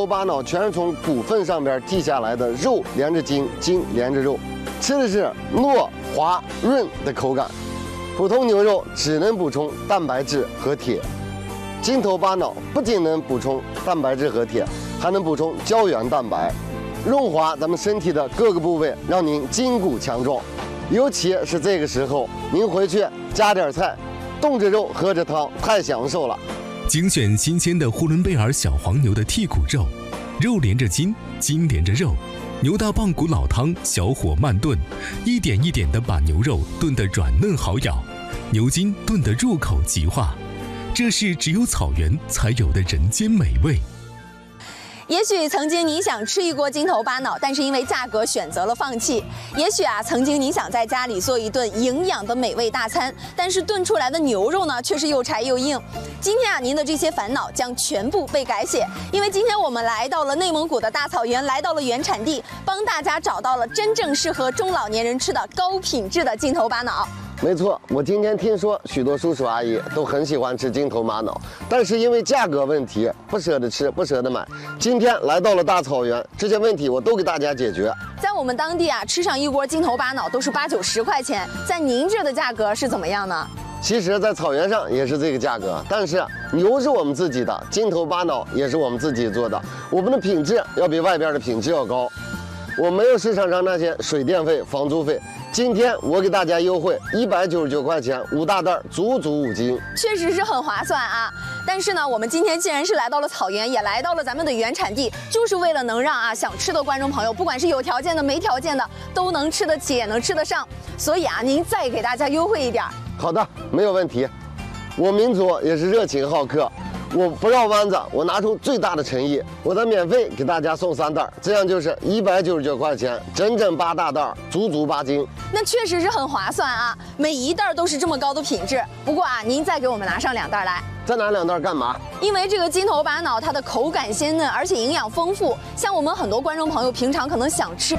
头巴脑全是从骨缝上边剔下来的，肉连着筋，筋连着肉，吃的是糯滑润的口感。普通牛肉只能补充蛋白质和铁，筋头巴脑不仅能补充蛋白质和铁，还能补充胶原蛋白，润滑咱们身体的各个部位，让您筋骨强壮。尤其是这个时候，您回去加点菜，冻着肉喝着汤，太享受了。 精选新鲜的呼伦贝尔小黄牛的剔骨肉，肉连着筋，筋连着肉，牛大棒骨老汤小火慢炖，一点一点地把牛肉炖得软嫩好咬，牛筋炖得入口即化，这是只有草原才有的人间美味。 也许曾经你想吃一锅筋头巴脑，但是因为价格选择了放弃。也许曾经你想在家里做一顿营养的美味大餐，但是炖出来的牛肉呢，却是又柴又硬。今天您的这些烦恼将全部被改写，因为今天我们来到了内蒙古的大草原，来到了原产地，帮大家找到了真正适合中老年人吃的高品质的筋头巴脑。 没错，我今天听说许多叔叔阿姨都很喜欢吃筋头巴脑，但是因为价格问题不舍得吃，不舍得买。今天来到了大草原，这些问题我都给大家解决。 在我们当地吃上一锅筋头巴脑都是8、90块钱，在您这的价格是怎么样呢？ 其实，在草原上也是这个价格，但是牛是我们自己的，筋头巴脑也是我们自己做的，我们的品质要比外边的品质要高。我没有市场上那些水电费、房租费。今天我给大家优惠199块钱，5大袋，足足5斤， 确实是很划算啊！但是呢，我们今天既然是来到了草原，也来到了咱们的原产地，就是为了能让想吃的观众朋友，不管是有条件的、没条件的，都能吃得起，也能吃得上。所以您再给大家优惠一点。 好的，没有问题。我民族也是热情好客。我不绕弯子，我拿出最大的诚意，我再免费给大家送3袋，这样就是199块钱，整整8大袋，足足8斤。 那确实是很划算啊！每一袋都是这么高的品质。不过您再给我们拿上2袋来。 再拿2袋干嘛？ 因为这个筋头巴脑它的口感鲜嫩，而且营养丰富。像我们很多观众朋友平常可能想吃，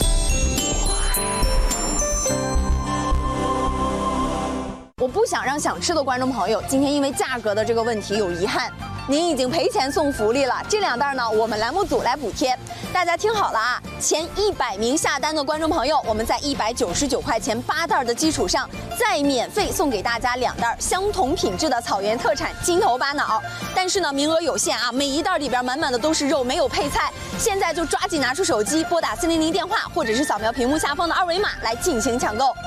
我不想让想吃的观众朋友今天因为价格的这个问题有遗憾。您已经赔钱送福利了，这2袋呢，我们栏目组来补贴。大家听好了啊，前100名下单的观众朋友，我们在199块钱8袋的基础上，再免费送给大家2袋相同品质的草原特产筋头巴脑。但是呢，名额有限啊，每一袋里边满满的都是肉，没有配菜。现在就抓紧拿出手机，拨打400电话，或者是扫描屏幕下方的2维码来进行抢购。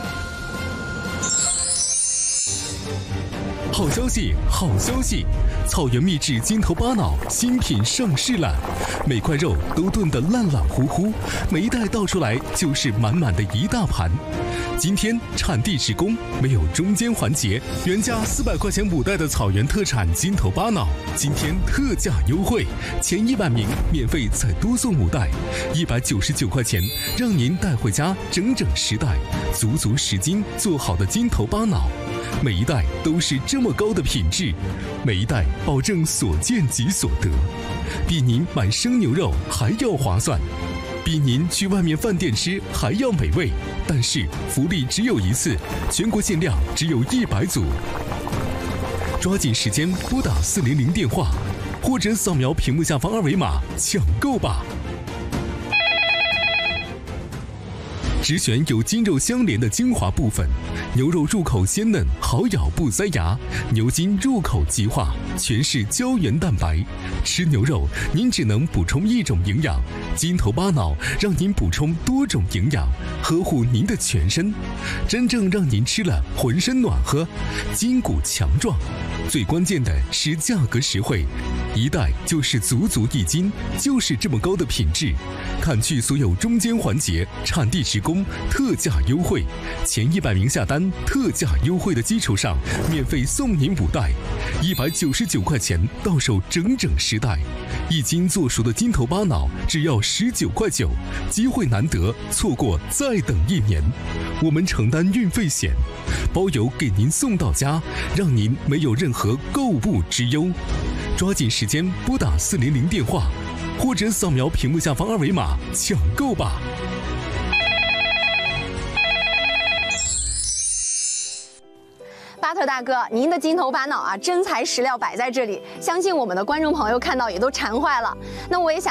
好消息，好消息！草原秘制筋头巴脑新品上市了，每块肉都炖得烂烂乎乎，每一袋倒出来就是满满的一大盘。今天产地直供，没有中间环节，原价400块钱5袋的草原特产筋头巴脑，今天特价优惠，前100名免费再多送5袋，199块钱，让您带回家整整10袋，足足10斤做好的筋头巴脑。每一袋都是这么高的品质，每一袋保证所见即所得，比您买生牛肉还要划算，比您去外面饭店吃还要美味。但是福利只有一次，全国限量只有100组，抓紧时间拨打400电话，或者扫描屏幕下方2维码抢购吧。只选有筋肉相连的精华部分，牛肉入口鲜嫩，好咬不塞牙；牛筋入口即化，全是胶原蛋白。吃牛肉，您只能补充一种营养，筋头巴脑让您补充多种营养，呵护您的全身，真正让您吃了浑身暖和，筋骨强壮。最关键的是价格实惠，一袋就是足足1斤，就是这么高的品质。砍去所有中间环节，产地直供，特价优惠，前100名下单，特价优惠的基础上，免费送您5袋，199块钱到手整整10袋，1斤做熟的筋头巴脑只要19块9，机会难得，错过再等1年。我们承担运费险，包邮给您送到家，让您没有任何购物之忧。抓紧时间拨打400电话，或者扫描屏幕下方2维码抢购吧。 巴特大哥，您的筋头巴脑真材实料摆在这里，相信我们的观众朋友看到也都馋坏了。那我也想